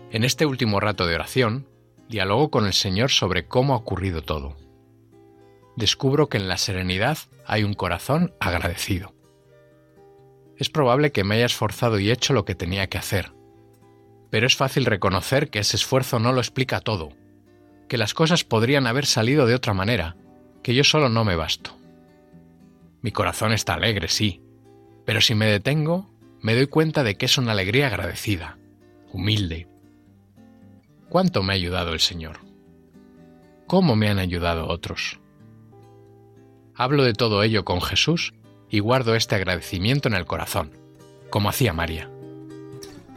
En este último rato de oración, dialogo con el Señor sobre cómo ha ocurrido todo. Descubro que en la serenidad hay un corazón agradecido. Es probable que me haya esforzado y hecho lo que tenía que hacer, pero es fácil reconocer que ese esfuerzo no lo explica todo, que las cosas podrían haber salido de otra manera, que yo solo no me basto. Mi corazón está alegre, sí, pero si me detengo, me doy cuenta de que es una alegría agradecida, humilde. ¿Cuánto me ha ayudado el Señor? ¿Cómo me han ayudado otros? Hablo de todo ello con Jesús y guardo este agradecimiento en el corazón, como hacía María.